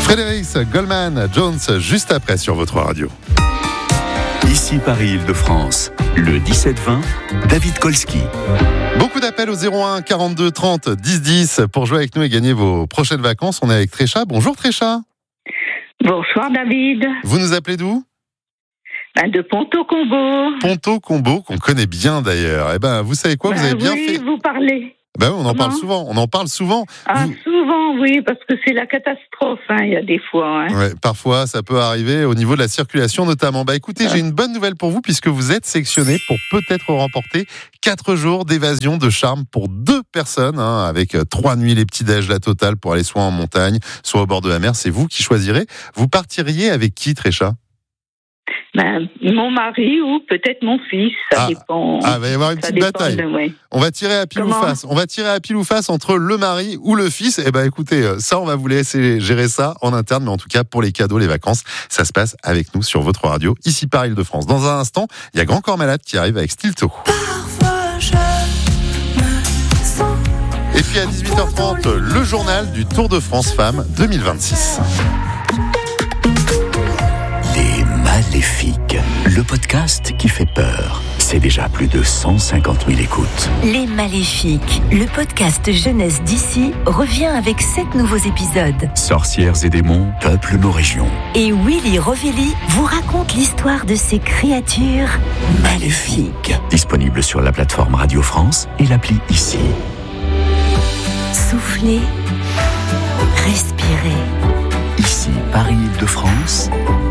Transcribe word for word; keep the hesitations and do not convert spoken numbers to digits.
Frédéric Goldman Jones, juste après sur votre radio. Ici Paris-Île-de-France, le dix-sept vingt, David Kolski. Beaucoup d'appels au zéro un quarante-deux trente dix dix pour jouer avec nous et gagner vos prochaines vacances. On est avec Trécha. Bonjour Trécha. Bonsoir David. Vous nous appelez d'où ? Ben de Ponto-Combo. Ponto-Combo, qu'on connaît bien d'ailleurs. Eh ben, vous savez quoi, ben vous avez bien oui, fait. vous parlez. Ben oui, on en Comment ? parle souvent. On en parle souvent. Ah, vous... souvent, oui, parce que c'est la catastrophe, hein, il y a des fois. Hein. Ouais, parfois, ça peut arriver au niveau de la circulation notamment. Bah écoutez, j'ai une bonne nouvelle pour vous puisque vous êtes sélectionné pour peut-être remporter quatre jours d'évasion de charme pour deux personnes, hein, avec trois nuits, les petits-déj, la totale pour aller soit en montagne, soit au bord de la mer. C'est vous qui choisirez. Vous partiriez avec qui, Trécha ? Ben, mon mari ou peut-être mon fils, ça ah, dépend. Ah, il va y avoir une ça petite bataille. De, ouais. On va tirer à pile Comment ? ou face. On va tirer à pile ou face entre le mari ou le fils. Eh ben, écoutez, ça, on va vous laisser gérer ça en interne. Mais en tout cas, pour les cadeaux, les vacances, ça se passe avec nous sur votre radio, ici par Île-de-France. Dans un instant, il y a Grand Corps Malade qui arrive avec Stilto. Et puis à dix-huit heures trente, le journal du Tour de France Femmes deux mille vingt-six. Les Maléfiques, le podcast qui fait peur. C'est déjà plus de cent cinquante mille écoutes. Les Maléfiques, le podcast jeunesse d'ici, revient avec sept nouveaux épisodes. Sorcières et démons peuplent nos régions. Et Willy Rovelli vous raconte l'histoire de ces créatures maléfiques. Disponible sur la plateforme Radio France et l'appli Ici. Soufflez, respirez. Ici, Paris-Île-de-France,